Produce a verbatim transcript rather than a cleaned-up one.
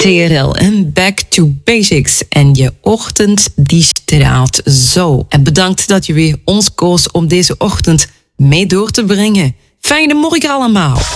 R L en Back to Basics. En je ochtend die straalt zo. En bedankt dat je weer ons koos om deze ochtend mee door te brengen. Fijne morgen allemaal.